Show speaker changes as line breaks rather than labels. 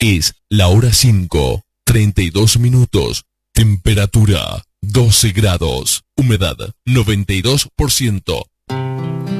Es la hora 5:32. Temperatura 12 grados. Humedad 92%.